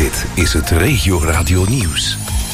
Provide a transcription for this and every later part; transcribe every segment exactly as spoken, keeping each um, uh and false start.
Dit is het Regio Radio Nieuws.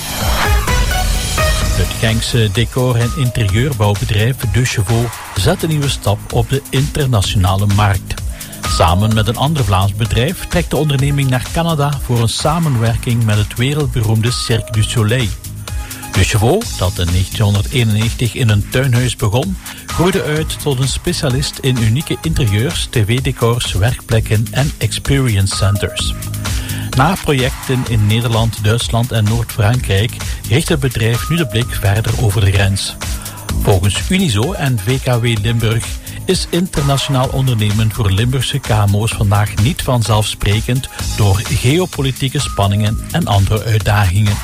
Het Genkse decor- en interieurbouwbedrijf De Chevaux zet een nieuwe stap op de internationale markt. Samen met een ander Vlaams bedrijf trekt de onderneming naar Canada voor een samenwerking met het wereldberoemde Cirque du Soleil. De Chevaux, dat in negentienhonderdeenennegentig in een tuinhuis begon, groeide uit tot een specialist in unieke interieurs, tv-decors, werkplekken en experience centers. Na projecten in Nederland, Duitsland en Noord-Frankrijk richt het bedrijf nu de blik verder over de grens. Volgens Unizo en V K W Limburg is internationaal ondernemen voor Limburgse K M O's vandaag niet vanzelfsprekend door geopolitieke spanningen en andere uitdagingen.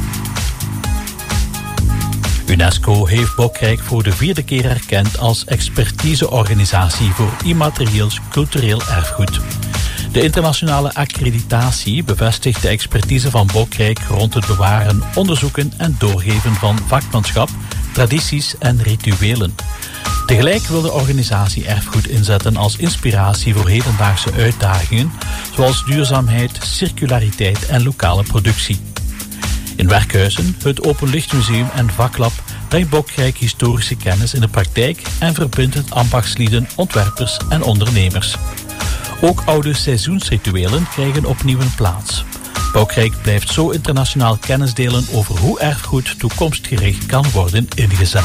UNESCO heeft Bokrijk voor de vierde keer erkend als expertiseorganisatie voor immaterieels cultureel erfgoed. De internationale accreditatie bevestigt de expertise van Bokrijk rond het bewaren, onderzoeken en doorgeven van vakmanschap, tradities en rituelen. Tegelijk wil de organisatie erfgoed inzetten als inspiratie voor hedendaagse uitdagingen, zoals duurzaamheid, circulariteit en lokale productie. In Werkhuizen, het Openlichtmuseum en Vaklab brengt Bokrijk historische kennis in de praktijk en verbindt het ambachtslieden, ontwerpers en ondernemers. Ook oude seizoensrituelen krijgen opnieuw een plaats. Bokrijk blijft zo internationaal kennis delen over hoe erfgoed toekomstgericht kan worden ingezet.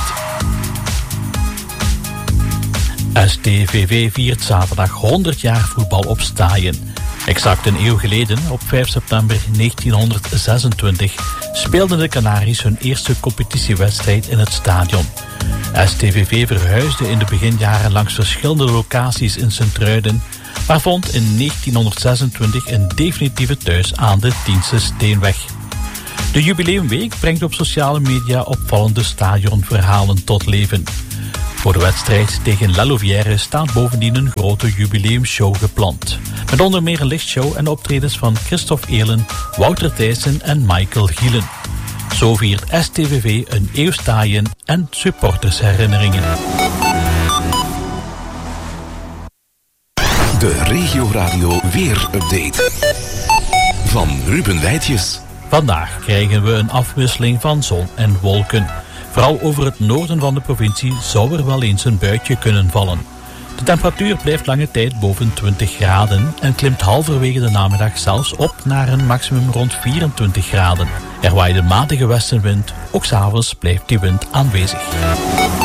S T V V viert zaterdag honderd jaar voetbal op Staaien. Exact een eeuw geleden, op vijf september negentienhonderdzesentwintig, speelden de Canaries hun eerste competitiewedstrijd in het stadion. S T V V verhuisde in de beginjaren langs verschillende locaties in Sint-Truiden, maar vond in negentienhonderdzesentwintig een definitieve thuis aan de Tiense Steenweg. De Jubileumweek brengt op sociale media opvallende stadionverhalen tot leven. Voor de wedstrijd tegen La Louvière staat bovendien een grote jubileumshow gepland. Met onder meer een lichtshow en optredens van Christophe Eelen, Wouter Thijssen en Michael Gielen. Zo viert S T V V een eeuw Staaien en supportersherinneringen. De Regio Radio Weer-update van Ruben Wijtjes. Vandaag krijgen we een afwisseling van zon en wolken. Vooral over het noorden van de provincie zou er wel eens een buitje kunnen vallen. De temperatuur blijft lange tijd boven twintig graden en klimt halverwege de namiddag zelfs op naar een maximum rond vierentwintig graden. Er waait een matige westenwind, ook 's avonds blijft die wind aanwezig.